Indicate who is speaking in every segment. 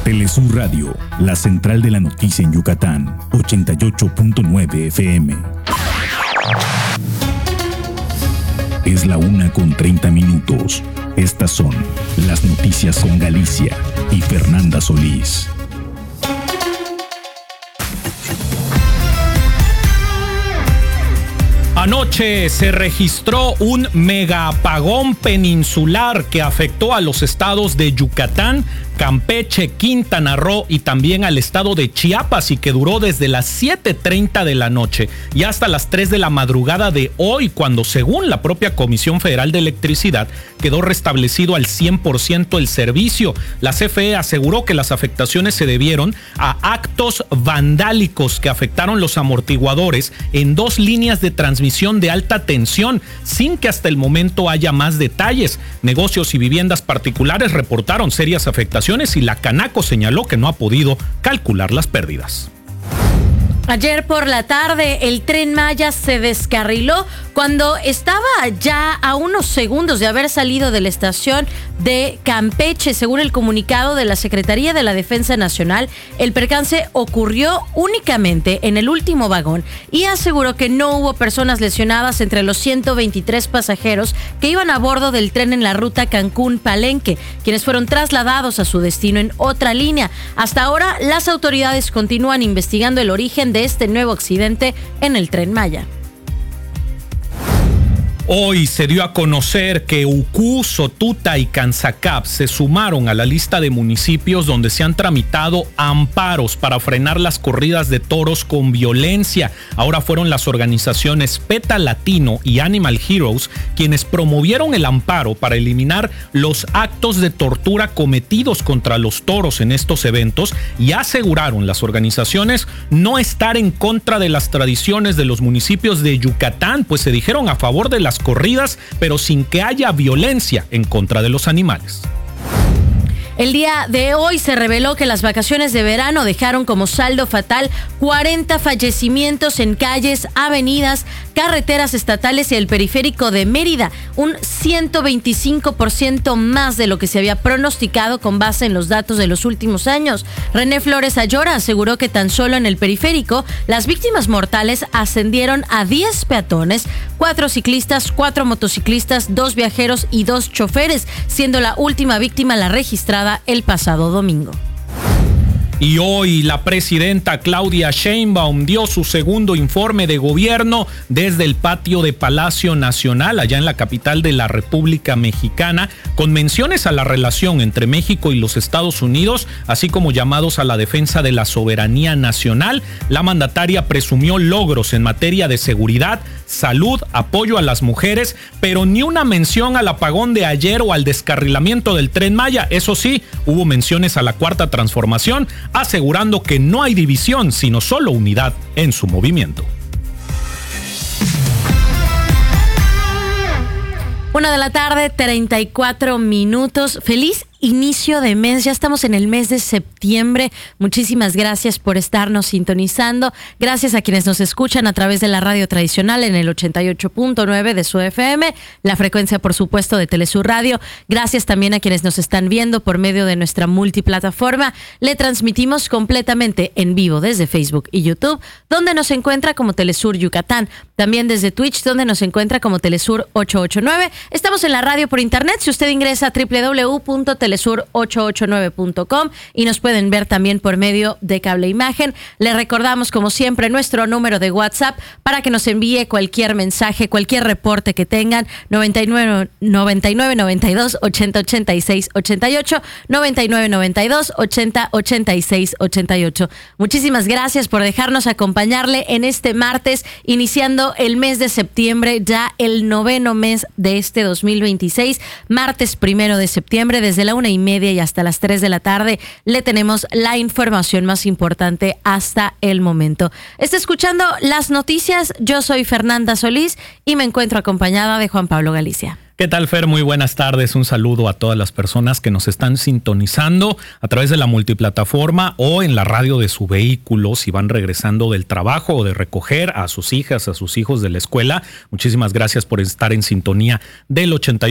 Speaker 1: Telesur Radio, la central de la noticia en Yucatán, 88.9 FM. Es la 1:30. Estas son las noticias con Galicia y Fernanda Solís.
Speaker 2: Anoche se registró un mega apagón peninsular que afectó a los estados de Yucatán, Campeche, Quintana Roo y también al estado de Chiapas, y que duró desde las 7:30 de la noche y hasta las 3 de la madrugada de hoy, cuando, según la propia Comisión Federal de Electricidad, quedó restablecido al 100% el servicio. La CFE aseguró que las afectaciones se debieron a actos vandálicos que afectaron los amortiguadores en 2 líneas de transmisión de alta tensión, sin que hasta el momento haya más detalles. Negocios y viviendas particulares reportaron serias afectaciones y la Canaco señaló que no ha podido calcular las pérdidas.
Speaker 3: Ayer por la tarde el Tren Maya se descarriló cuando estaba ya a unos segundos de haber salido de la estación de Campeche. Según el comunicado de la Secretaría de la Defensa Nacional, el percance ocurrió únicamente en el último vagón y aseguró que no hubo personas lesionadas entre los 123 pasajeros que iban a bordo del tren en la ruta Cancún-Palenque, quienes fueron trasladados a su destino en otra línea. Hasta ahora, las autoridades continúan investigando el origen de este nuevo accidente en el Tren Maya.
Speaker 2: Hoy se dio a conocer que Ucú, Sotuta y Canzacap se sumaron a la lista de municipios donde se han tramitado amparos para frenar las corridas de toros con violencia. Ahora fueron las organizaciones PETA Latino y Animal Heroes quienes promovieron el amparo para eliminar los actos de tortura cometidos contra los toros en estos eventos, y aseguraron las organizaciones no estar en contra de las tradiciones de los municipios de Yucatán, pues se dijeron a favor de las corridas, pero sin que haya violencia en contra de los animales.
Speaker 3: El día de hoy se reveló que las vacaciones de verano dejaron como saldo fatal 40 fallecimientos en calles, avenidas, carreteras estatales y el periférico de Mérida, un 125% más de lo que se había pronosticado con base en los datos de los últimos años. René Flores Ayora aseguró que tan solo en el periférico las víctimas mortales ascendieron a 10 peatones, 4 ciclistas, 4 motociclistas, 2 viajeros y 2 choferes, siendo la última víctima la registrada el pasado domingo.
Speaker 2: Y hoy la presidenta Claudia Sheinbaum dio su segundo informe de gobierno desde el patio de Palacio Nacional, allá en la capital de la República Mexicana, con menciones a la relación entre México y los Estados Unidos, así como llamados a la defensa de la soberanía nacional. La mandataria presumió logros en materia de seguridad, salud, apoyo a las mujeres, pero ni una mención al apagón de ayer o al descarrilamiento del Tren Maya. Eso sí, hubo menciones a la Cuarta Transformación, asegurando que no hay división, sino solo unidad en su movimiento.
Speaker 3: 1:34 p.m. Feliz inicio de mes, ya estamos en el mes de septiembre. Muchísimas gracias por estarnos sintonizando. Gracias a quienes nos escuchan a través de la radio tradicional en el 88.9 de su FM, la frecuencia por supuesto de Telesur Radio. Gracias también a quienes nos están viendo por medio de nuestra multiplataforma. Le transmitimos completamente en vivo desde Facebook y YouTube, donde nos encuentra como Telesur Yucatán. También desde Twitch, donde nos encuentra como Telesur 889. Estamos en la radio por internet. Si usted ingresa a www.telesur889.com y nos pueden ver también por medio de cable imagen. Le recordamos, como siempre, nuestro número de WhatsApp para que nos envíe cualquier mensaje, cualquier reporte que tengan. 99 92 80 86 88, 99 92 80 86 88. Muchísimas gracias por dejarnos acompañarle en este martes, iniciando el mes de septiembre, ya el 9º mes de este 2026, martes 1 de septiembre, desde la 1:30 y hasta las 3 de la tarde, le tenemos la información más importante hasta el momento. Está escuchando las noticias, yo soy Fernanda Solís y me encuentro acompañada de Juan Pablo Galicia.
Speaker 2: ¿Qué tal, Fer? Muy buenas tardes. Un saludo a todas las personas que nos están sintonizando a través de la multiplataforma o en la radio de su vehículo si van regresando del trabajo o de recoger a sus hijas, a sus hijos de la escuela. Muchísimas gracias por estar en sintonía del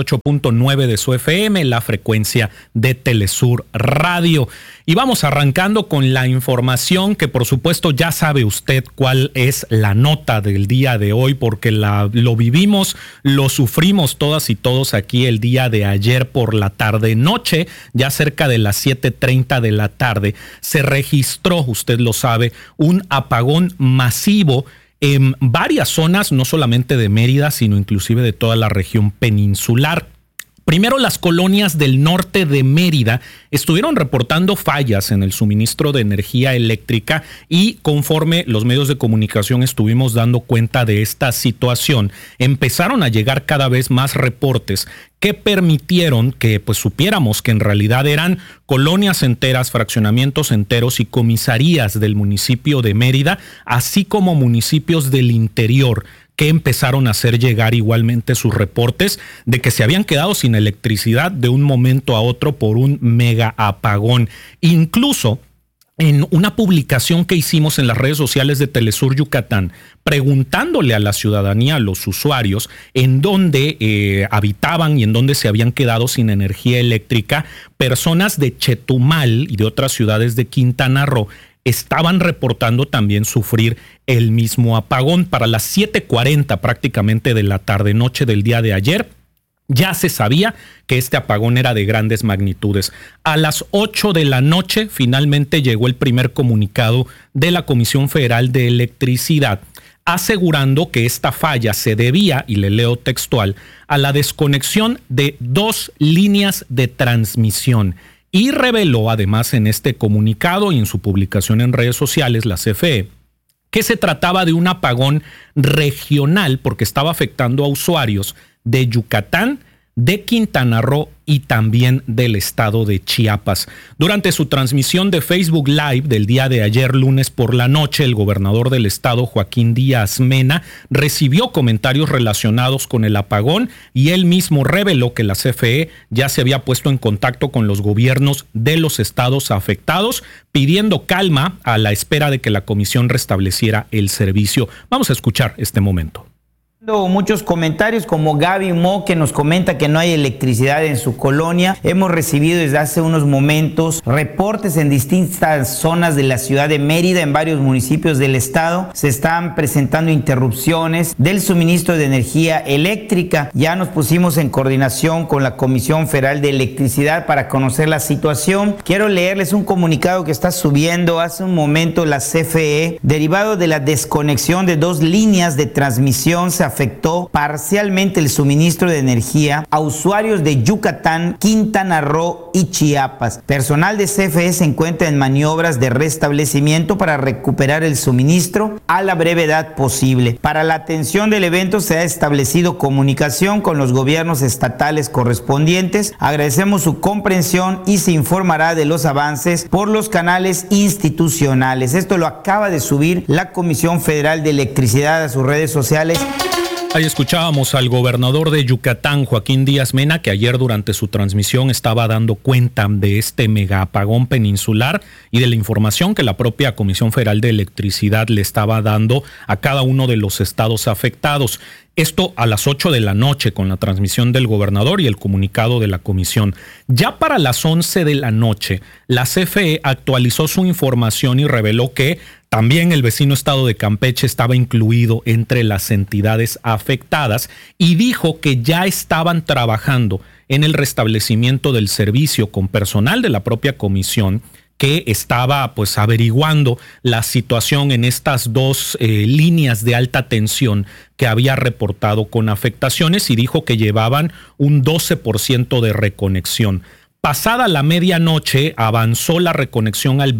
Speaker 2: 88.9 de su FM, la frecuencia de Telesur Radio. Y vamos arrancando con la información que por supuesto ya sabe usted cuál es la nota del día de hoy porque lo vivimos, lo sufrimos todas y todos aquí el día de ayer por la tarde-noche, ya cerca de las 7:30 de la tarde, se registró, usted lo sabe, un apagón masivo en varias zonas, no solamente de Mérida, sino inclusive de toda la región peninsular. Primero, las colonias del norte de Mérida estuvieron reportando fallas en el suministro de energía eléctrica y conforme los medios de comunicación estuvimos dando cuenta de esta situación, empezaron a llegar cada vez más reportes que permitieron que supiéramos que en realidad eran colonias enteras, fraccionamientos enteros y comisarías del municipio de Mérida, así como municipios del interior, que empezaron a hacer llegar igualmente sus reportes de que se habían quedado sin electricidad de un momento a otro por un mega apagón. Incluso en una publicación que hicimos en las redes sociales de Telesur Yucatán, preguntándole a la ciudadanía, a los usuarios, en dónde habitaban y en dónde se habían quedado sin energía eléctrica, personas de Chetumal y de otras ciudades de Quintana Roo estaban reportando también sufrir el mismo apagón. Para las 7:40 prácticamente de la tarde-noche del día de ayer, ya se sabía que este apagón era de grandes magnitudes. A las 8 de la noche finalmente llegó el primer comunicado de la Comisión Federal de Electricidad, asegurando que esta falla se debía, y le leo textual, a la desconexión de 2 líneas de transmisión. Y reveló además en este comunicado y en su publicación en redes sociales, la CFE, que se trataba de un apagón regional porque estaba afectando a usuarios de Yucatán, de Quintana Roo y también del estado de Chiapas. Durante su transmisión de Facebook Live del día de ayer, lunes por la noche, el gobernador del estado, Joaquín Díaz Mena, recibió comentarios relacionados con el apagón y él mismo reveló que la CFE ya se había puesto en contacto con los gobiernos de los estados afectados, pidiendo calma a la espera de que la comisión restableciera el servicio. Vamos a escuchar este momento.
Speaker 4: Muchos comentarios como Gaby Mo, que nos comenta que no hay electricidad en su colonia. Hemos recibido desde hace unos momentos reportes en distintas zonas de la ciudad de Mérida, en varios municipios del estado. Se están presentando interrupciones del suministro de energía eléctrica. Ya nos pusimos en coordinación con la Comisión Federal de Electricidad para conocer la situación. Quiero leerles un comunicado que está subiendo hace un momento la CFE. Derivado de la desconexión de 2 líneas de transmisión, se afectó parcialmente el suministro de energía a usuarios de Yucatán, Quintana Roo y Chiapas. Personal de CFE se encuentra en maniobras de restablecimiento para recuperar el suministro a la brevedad posible. Para la atención del evento se ha establecido comunicación con los gobiernos estatales correspondientes. Agradecemos su comprensión y se informará de los avances por los canales institucionales. Esto lo acaba de subir la Comisión Federal de Electricidad a sus redes sociales.
Speaker 2: Ahí escuchábamos al gobernador de Yucatán, Joaquín Díaz Mena, que ayer durante su transmisión estaba dando cuenta de este mega apagón peninsular y de la información que la propia Comisión Federal de Electricidad le estaba dando a cada uno de los estados afectados. Esto a las 8 de la noche con la transmisión del gobernador y el comunicado de la comisión. Ya para las 11 de la noche, la CFE actualizó su información y reveló que también el vecino estado de Campeche estaba incluido entre las entidades afectadas y dijo que ya estaban trabajando en el restablecimiento del servicio con personal de la propia comisión que estaba averiguando la situación en estas 2 líneas de alta tensión que había reportado con afectaciones y dijo que llevaban un 12% de reconexión. Pasada la medianoche avanzó la reconexión al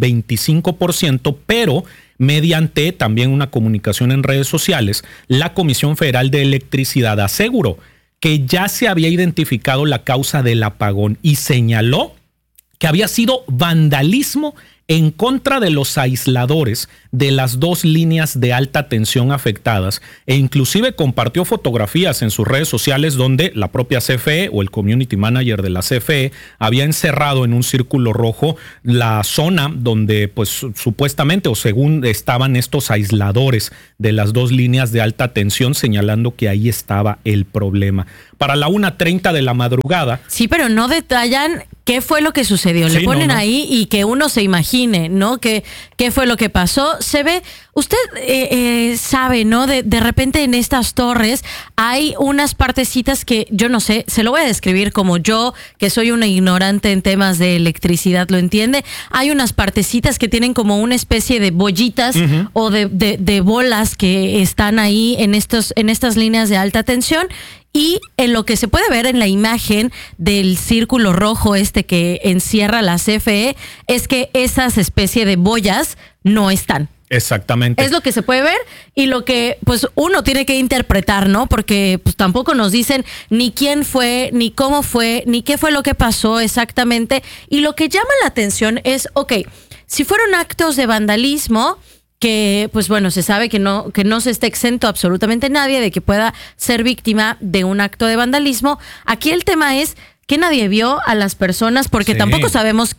Speaker 2: 25%, pero mediante también una comunicación en redes sociales, la Comisión Federal de Electricidad aseguró que ya se había identificado la causa del apagón y señaló que había sido vandalismo en contra de los aisladores de las 2 líneas de alta tensión afectadas, e inclusive compartió fotografías en sus redes sociales donde la propia CFE o el community manager de la CFE había encerrado en un círculo rojo la zona donde pues supuestamente o según estaban estos aisladores de las 2 líneas de alta tensión, señalando que ahí estaba el problema. Para la 1:30 de la madrugada.
Speaker 3: Sí, pero no detallan qué fue lo que sucedió. Le ponen ahí y que uno se imagine, ¿no? ¿Qué fue lo que pasó? Se ve, usted sabe, ¿no? De repente en estas torres hay unas partecitas que yo no sé, se lo voy a describir como yo, que soy una ignorante en temas de electricidad, ¿lo entiende? Hay unas partecitas que tienen como una especie de bollitas o de bolas que están ahí en estas líneas de alta tensión. Y en lo que se puede ver en la imagen del círculo rojo que encierra la CFE es que esas especies de boyas no están.
Speaker 2: Exactamente.
Speaker 3: Es lo que se puede ver y lo que pues uno tiene que interpretar, ¿no? Porque pues tampoco nos dicen ni quién fue, ni cómo fue, ni qué fue lo que pasó exactamente. Y lo que llama la atención es, si fueron actos de vandalismo, que pues bueno, se sabe que no se está exento absolutamente nadie de que pueda ser víctima de un acto de vandalismo. Aquí el tema es que nadie vio a las personas porque tampoco sabemos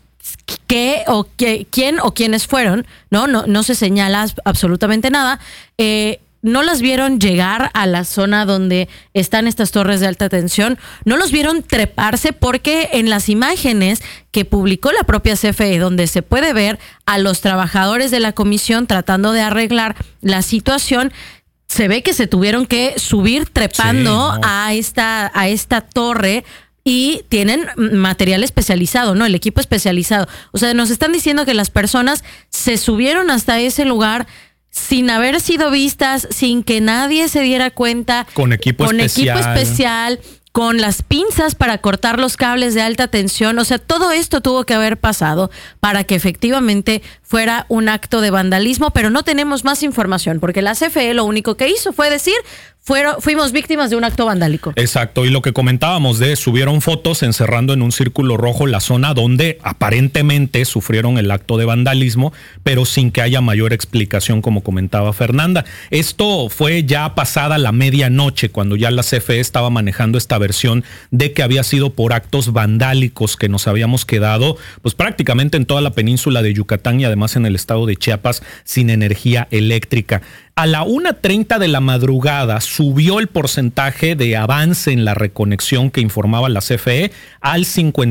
Speaker 3: quién o quiénes fueron, no se señala absolutamente nada. No las vieron llegar a la zona donde están estas torres de alta tensión, no los vieron treparse porque en las imágenes que publicó la propia CFE, donde se puede ver a los trabajadores de la comisión tratando de arreglar la situación, se ve que se tuvieron que subir trepando a esta torre y tienen material especializado, ¿no? El equipo especializado. O sea, nos están diciendo que las personas se subieron hasta ese lugar sin haber sido vistas, sin que nadie se diera cuenta.
Speaker 2: Con equipo
Speaker 3: especial, con las pinzas para cortar los cables de alta tensión. O sea, todo esto tuvo que haber pasado para que efectivamente fuera un acto de vandalismo, pero no tenemos más información, porque la CFE lo único que hizo fue decir, fuimos víctimas de un acto vandálico.
Speaker 2: Exacto, y lo que comentábamos subieron fotos encerrando en un círculo rojo la zona donde aparentemente sufrieron el acto de vandalismo, pero sin que haya mayor explicación, como comentaba Fernanda. Esto fue ya pasada la medianoche, cuando ya la CFE estaba manejando esta versión de que había sido por actos vandálicos que nos habíamos quedado pues prácticamente en toda la península de Yucatán y además en el estado de Chiapas sin energía eléctrica. A la 1:30 de la madrugada subió el porcentaje de avance en la reconexión que informaba la CFE al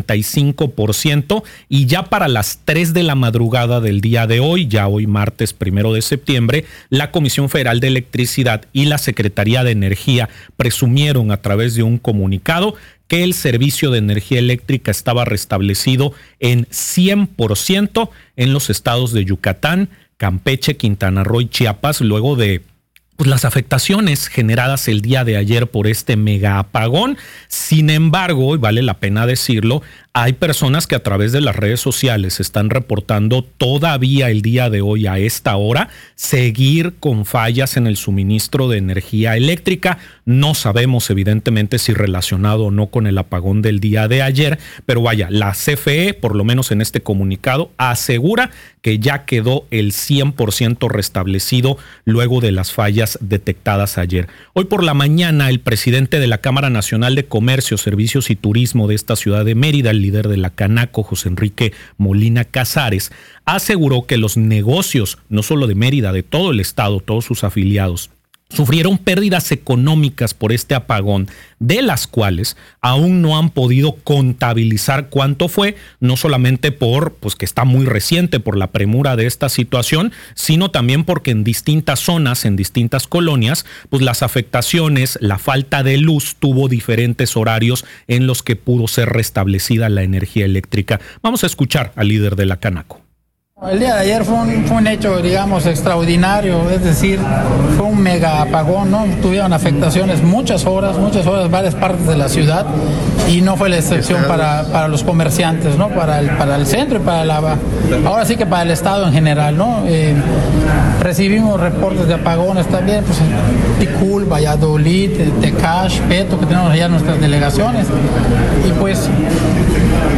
Speaker 2: 55% y ya para las 3 de la madrugada del día de hoy, ya hoy martes 1 de septiembre, la Comisión Federal de Electricidad y la Secretaría de Energía presumieron a través de un comunicado que el servicio de energía eléctrica estaba restablecido en 100% en los estados de Yucatán, Campeche, Quintana Roo y Chiapas, luego de las afectaciones generadas el día de ayer por este mega apagón. Sin embargo, y vale la pena decirlo, hay personas que a través de las redes sociales están reportando todavía el día de hoy a esta hora seguir con fallas en el suministro de energía eléctrica. No sabemos evidentemente si relacionado o no con el apagón del día de ayer, pero vaya, la CFE, por lo menos en este comunicado, asegura que ya quedó el 100% restablecido luego de las fallas detectadas ayer. Hoy por la mañana, el presidente de la Cámara Nacional de Comercio, Servicios y Turismo de esta ciudad de Mérida, el líder de la Canaco, José Enrique Molina Casares, aseguró que los negocios, no solo de Mérida, de todo el estado, todos sus afiliados, sufrieron pérdidas económicas por este apagón, de las cuales aún no han podido contabilizar cuánto fue, no solamente por que está muy reciente, por la premura de esta situación, sino también porque en distintas zonas, en distintas colonias, las afectaciones, la falta de luz tuvo diferentes horarios en los que pudo ser restablecida la energía eléctrica. Vamos a escuchar al líder de la Canaco.
Speaker 5: El día de ayer fue un hecho, digamos, extraordinario, es decir, fue un mega apagón, ¿no? Tuvieron afectaciones muchas horas, varias partes de la ciudad, y no fue la excepción para los comerciantes, ¿no? Para el centro y ahora sí que para el estado en general, ¿no? Recibimos reportes de apagones también, Ticul, Valladolid, Tecash, Peto, que tenemos allá nuestras delegaciones, y